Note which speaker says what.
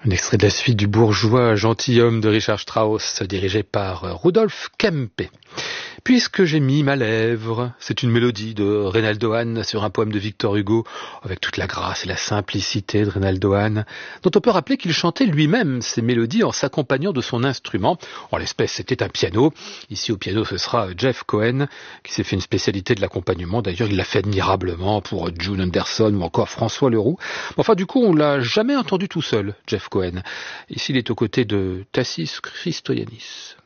Speaker 1: Un extrait de la suite du bourgeois gentilhomme de Richard Strauss, dirigé par Rudolf Kempe. Puisque j'ai mis ma lèvre, c'est une mélodie de Reynaldo Hahn sur un poème de Victor Hugo, avec toute la grâce et la simplicité de Reynaldo Hahn, dont on peut rappeler qu'il chantait lui-même ces mélodies en s'accompagnant de son instrument. En l'espèce, c'était un piano. Ici, au piano, ce sera Jeff Cohen, qui s'est fait une spécialité de l'accompagnement. D'ailleurs, il l'a fait admirablement pour June Anderson ou encore François Leroux. Enfin, du coup, on l'a jamais entendu tout seul, Jeff Cohen. Ici, il est aux côtés de Tassis Christoyanis.